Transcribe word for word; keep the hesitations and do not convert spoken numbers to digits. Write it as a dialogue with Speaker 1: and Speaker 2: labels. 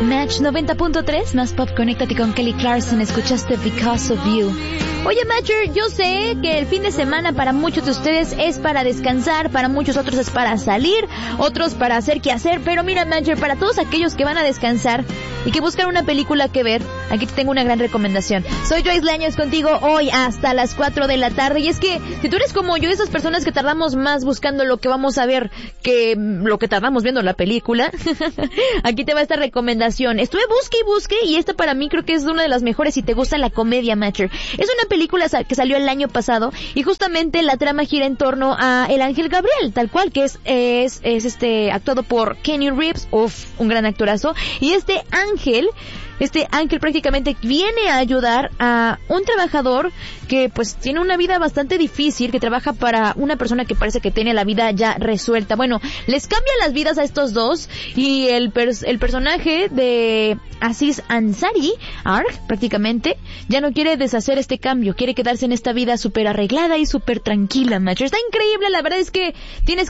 Speaker 1: Match noventa punto tres, más pop, conéctate con Kelly Clarkson, escuchaste Because of You. Oye, Matcher, yo sé que el fin de semana para muchos de ustedes es para descansar, para muchos otros es para salir, otros para hacer qué hacer, pero mira, Matcher, para todos aquellos que van a descansar y que buscan una película que ver, aquí te tengo una gran recomendación. Soy Joyce Leaños contigo hoy hasta las cuatro de la tarde, y es que si tú eres como yo, esas personas que tardamos más buscando lo que vamos a ver que lo que tardamos viendo la película, aquí te va esta recomendación. Estuve busque y busque, y esta para mí creo que es una de las mejores si te gusta la comedia, Matcher. Es una película que salió el año pasado y justamente la trama gira en torno a El Ángel Gabriel, tal cual, que es es, es este actuado por Kenny Reeves, uf, un gran actorazo, y este ángel Este ángel prácticamente viene a ayudar a un trabajador que pues tiene una vida bastante difícil, que trabaja para una persona que parece que tiene la vida ya resuelta. Bueno, les cambia las vidas a estos dos, y el pers- el personaje de Aziz Ansari, Arg, prácticamente, ya no quiere deshacer este cambio, quiere quedarse en esta vida súper arreglada y súper tranquila, macho. Está increíble, la verdad es que tienes